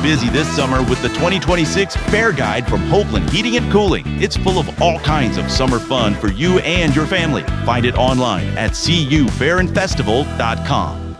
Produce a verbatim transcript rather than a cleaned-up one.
busy this summer with the twenty twenty-six Fair Guide from Hopeland Heating and Cooling. It's full of all kinds of summer fun for you and your family. Find it online at c u fair and festival dot com.